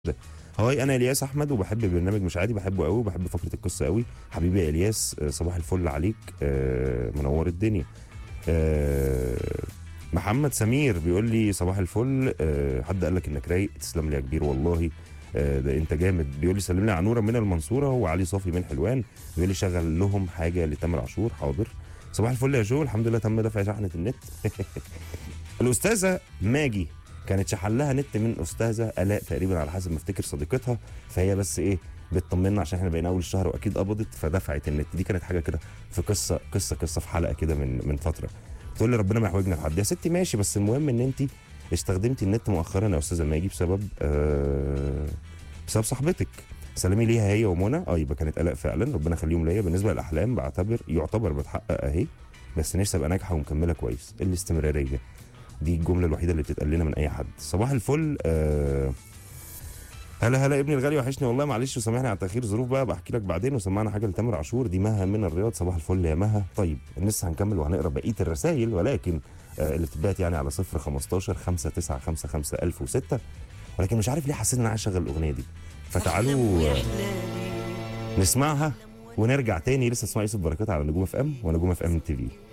هاي انا الياس احمد وبحب برنامج مش عادي، بحبه قوي وبحب فقره القصه قوي. حبيبي يا الياس، صباح الفل عليك، منور الدنيا. آه، محمد سمير بيقول لي صباح الفل، حد قال لك انك رايق؟ تسلم لي يا كبير والله. ده انت جامد. بيقول لي سلم لي على نوره من المنصوره وعلي صافي من حلوان. بيقول لي شغل لهم حاجه لتامر عاشور. حاضر. صباح الفل يا جو، الحمد لله تم دفع شحنه النت. الاستاذه ماجي كانت شحن لها نت من استاذه الاء تقريبا على حسب ما افتكر صديقتها، فهي بس ايه بتطمنا عشان احنا بقينا اول الشهر واكيد قبضت فدفعت النت. دي كانت حاجه كده في قصه في حلقه كده من فتره. تقول لي ربنا ما يحوجنا لحد يا ستي، ماشي، بس المهم ان انت استخدمتي النت مؤخرا يا استاذه ماجي بسبب صاحبتك. سلامي ليها هي ومنى. يبقى كانت الاء فعلا، ربنا يخليهم ليا. بالنسبه للاحلام يعتبر بتحقق اهي، بس نفسي ابقى ناجحه ومكمله كويس. الاستمراريه دي الجمله الوحيده اللي بتتقال لنا من اي حد. صباح الفل. هلا ابني الغالي، وحشني والله، معلش وسامحني على التاخير، ظروف بقى بحكي لك بعدين. وسمعنا حاجه لتامر عاشور. دي مها من الرياض. صباح الفل يا مها. طيب لسه هنكمل وهنقرا بقيه الرسائل، ولكن اللي بتتبعت يعني على 015 5955 1006. ولكن مش عارف ليه حسيت ان انا عايز اشغل الاغنيه دي، فتعالوا نسمعها ونرجع تاني. لسه اسمع يوسف بركات على نجوم اف ام ونجوم اف ام تي في.